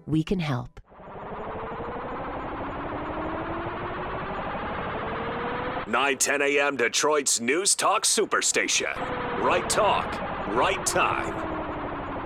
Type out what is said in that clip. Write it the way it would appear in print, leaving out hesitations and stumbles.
we can help. Nine 10 a.m. Detroit's News Talk Superstation. Right talk, right time.